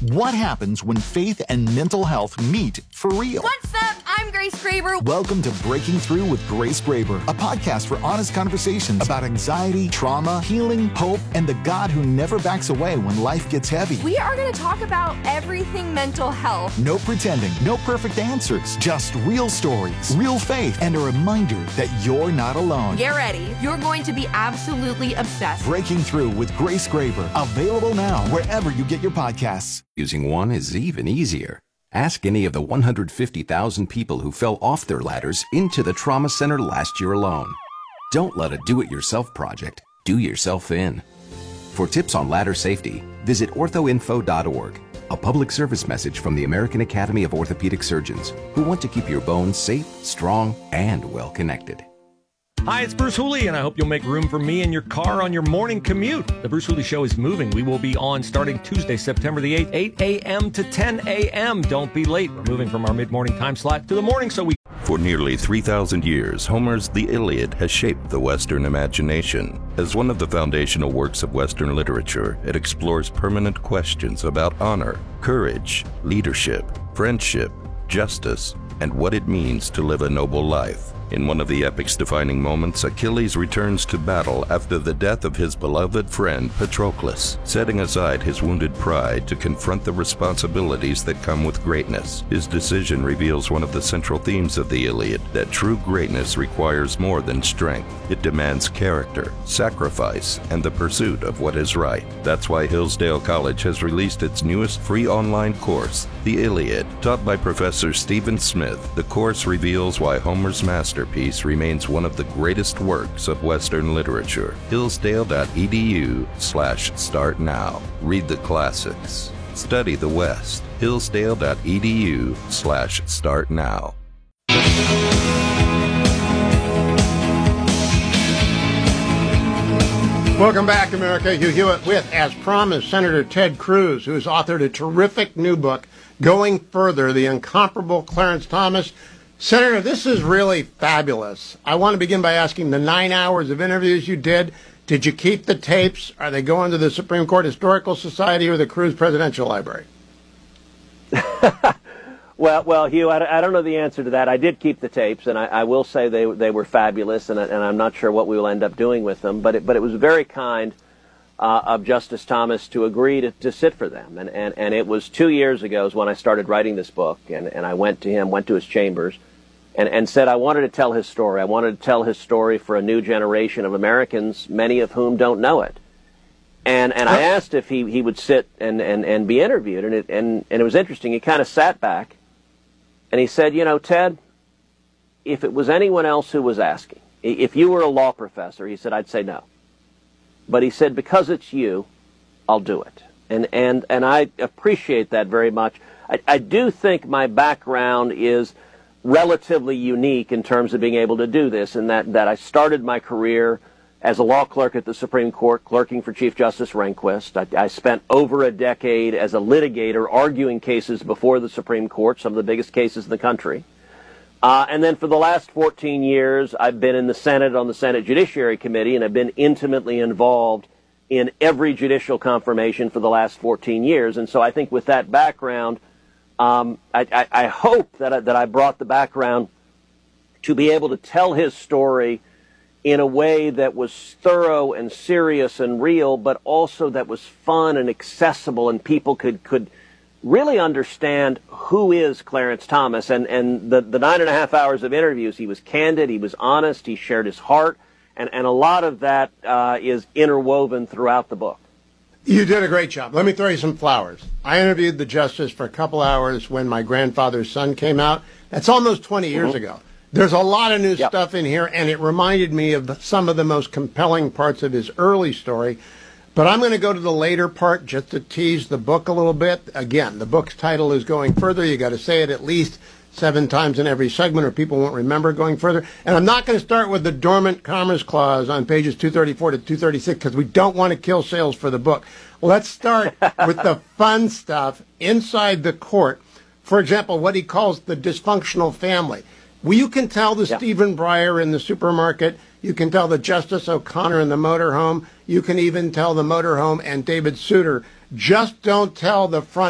What happens when faith and mental health meet for real? What's up? I'm Grace Graber. Welcome to Breaking Through with Grace Graber, a podcast for honest conversations about anxiety, trauma, healing, hope, and the God who never backs away when life gets heavy. We are going to talk about everything mental health. No pretending, no perfect answers, just real stories, real faith, and a reminder that you're not alone. Get ready. You're going to be absolutely obsessed. Breaking Through with Grace Graber, available now wherever you get your podcasts. Using one is even easier. Ask any of the 150,000 people who fell off their ladders into the trauma center last year alone. Don't let a do-it-yourself project do yourself in. For tips on ladder safety, visit orthoinfo.org, a public service message from the American Academy of Orthopedic Surgeons, who want to keep your bones safe, strong, and well-connected. Hi, it's Bruce Hooley, and I hope you'll make room for me in your car on your morning commute. The Bruce Hooley Show is moving. We will be on starting Tuesday, September the 8th, 8 a.m. to 10 a.m. Don't be late. We're moving from our mid-morning time slot to the morning, so we... For nearly 3,000 years, Homer's The Iliad has shaped the Western imagination. As one of the foundational works of Western literature, it explores permanent questions about honor, courage, leadership, friendship, justice, and what it means to live a noble life. In one of the epic's defining moments, Achilles returns to battle after the death of his beloved friend Patroclus, setting aside his wounded pride to confront the responsibilities that come with greatness. His decision reveals one of the central themes of the Iliad, that true greatness requires more than strength. It demands character, sacrifice, and the pursuit of what is right. That's why Hillsdale College has released its newest free online course, The Iliad. Taught by Professor Stephen Smith, the course reveals why Homer's masterpiece remains one of the greatest works of Western literature. Hillsdale.edu/start now. Read the classics. Study the West. Hillsdale.edu/start now. Welcome back, America. Hugh Hewitt with, as promised, Senator Ted Cruz, who has authored a terrific new book, Going Further, The Incomparable Clarence Thomas. Senator, this is really fabulous. I want to begin by asking, the 9 hours of interviews you did you keep the tapes? Are they going to the Supreme Court Historical Society or the Cruz Presidential Library? Well, Hugh, I don't know the answer to that. I did keep the tapes, and I will say they were fabulous, and I'm not sure what we will end up doing with them. But it was very kind of Justice Thomas to agree to sit for them. And it was 2 years ago is when I started writing this book, and I went to his chambers, and said I wanted to tell his story. I wanted to tell his story for a new generation of Americans, many of whom don't know it. And I asked if he would sit and be interviewed, and it was interesting. He kind of sat back, and he said, you know, Ted, if it was anyone else who was asking, if you were a law professor, he said, I'd say no. But he said, because it's you, I'll do it. And I appreciate that very much. I do think my background is relatively unique in terms of being able to do this, in that I started my career as a law clerk at the Supreme Court, clerking for Chief Justice Rehnquist. I spent over a decade as a litigator arguing cases before the Supreme Court, some of the biggest cases in the country. And then for the last 14 years, I've been in the Senate on the Senate Judiciary Committee, and I've been intimately involved in every judicial confirmation for the last 14 years. And so I think with that background, I hope that I brought the background to be able to tell his story in a way that was thorough and serious and real, but also that was fun and accessible, and people could really understand who is Clarence Thomas. And the 9.5 hours of interviews, he was candid, he was honest, he shared his heart, and a lot of that is interwoven throughout the book. You did a great job. Let me throw you some flowers. I interviewed the justice for a couple hours when My Grandfather's Son came out. That's almost 20 years ago. There's a lot of new stuff in here, and it reminded me of some of the most compelling parts of his early story. But I'm going to go to the later part just to tease the book a little bit. Again, the book's title is Going Further. You got to say it at least 7 times in every segment, or people won't remember Going Further. And I'm not going to start with the dormant commerce clause on pages 234 to 236 because we don't want to kill sales for the book. Let's start with the fun stuff inside the court. For example, what he calls the dysfunctional family. Well, you can tell the Stephen Breyer in the supermarket. You can tell the Justice O'Connor in the motorhome. You can even tell the motorhome and David Souter. Just don't tell the front